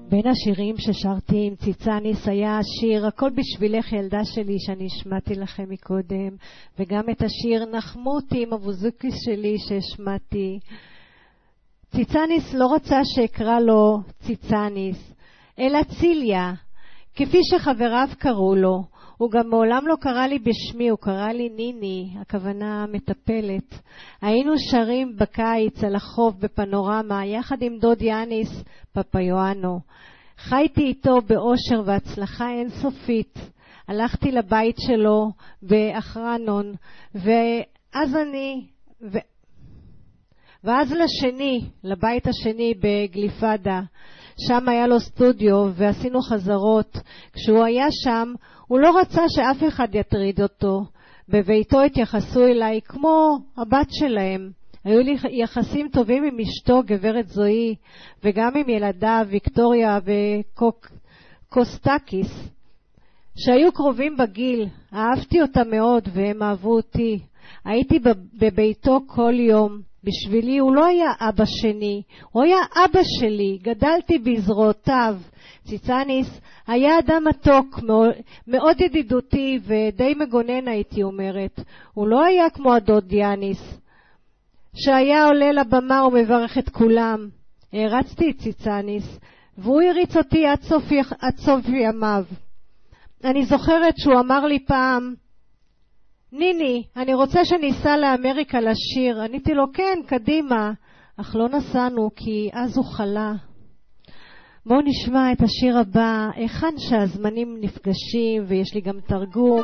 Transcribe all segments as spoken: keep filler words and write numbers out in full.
בין השירים ששרתי עם ציצניס היה השיר "הכל בשבילך ילדה שלי" שאני השמעתי לכם מקודם, וגם את השיר "נחמו אותי" עם הבוזוקי שלי שהשמעתי. ציצניס לא רצה שאקרא לו ציצניס, אלא ציליה, כפי שחבריו קראו לו. הוא גם מעולם לא קרא לי בשמי, הוא קרא לי ניני, הכוונה מטפלת. היינו שרים בקיץ על החוף בפנורמה, יחד עם דוד יאניס פפיואנו. חייתי איתו באושר והצלחה אינסופית. הלכתי לבית שלו באחרנון, ואז אני... ו... ואז לשני, לבית השני בגליפדה. שם היה לו סטודיו ועשינו חזרות. כשהוא היה שם, הוא לא רצה שאף אחד יטריד אותו. בביתו התייחסו אליי כמו הבת שלהם. היו לי יחסים טובים עם אשתו גברת זוהי, וגם עם ילדיו ויקטוריה וקוסטקיס, שהיו קרובים בגיל. אהבתי אותם מאוד והם אהבו אותי. הייתי בביתו כל יום. בשבילי הוא לא היה אבא שני, הוא היה אבא שלי, גדלתי בזרועותיו. ציצניס היה אדם מתוק, מאוד ידידותי ודי מגונן הייתי אומרת. הוא לא היה כמו הדוד יאניס, שהיה עולה לבמה ומברך את כולם. הרצתי את ציצניס, והוא הריץ אותי עד סוף, עד סוף ימיו. אני זוכרת שהוא אמר לי פעם, ניני, אני רוצה שניסע לאמריקה לשיר. עניתי לו, כן, קדימה. אך לא נסענו, כי אז הוא חלה. בואו נשמע את השיר הבא, היכן שהזמנים נפגשים, ויש לי גם תרגום.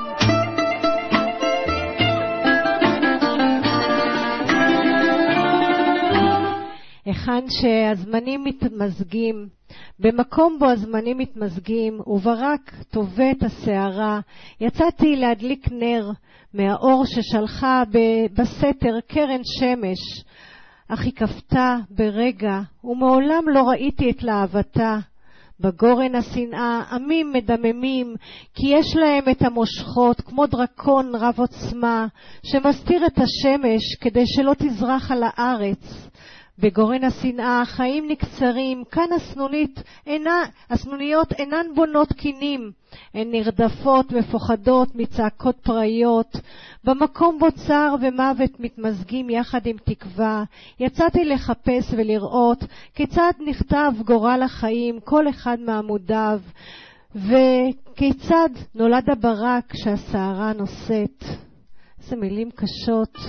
היכן שהזמנים מתמזגים, במקום בו הזמנים מתמזגים, וברק טובה את השערה, יצאתי להדליק נר מהאור ששלחה בסתר קרן שמש, אך היא כפתה ברגע, ומעולם לא ראיתי את להבתה. בגורן השנאה עמים מדממים, כי יש להם את המושכות כמו דרקון רב עוצמה, שמסתיר את השמש כדי שלא תזרח על הארץ. בגורן השנאה החיים נקצרים, כאן הסנונית אינה, הסנוניות אינן בונות קינים, הן נרדפות מפוחדות מצעקות פראיות. במקום בו צער ומוות מתמזגים יחד עם תקווה, יצאתי לחפש ולראות כיצד נכתב גורל החיים, כל אחד מעמודיו, וכיצד נולד הברק שהסערה נושאת. איזה מילים קשות.